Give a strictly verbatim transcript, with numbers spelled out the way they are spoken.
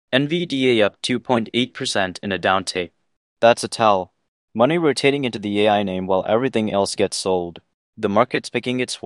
N V D A up two point eight percent in a down tape. That's a tell. Money rotating into the A I name while everything else gets sold. The market's picking its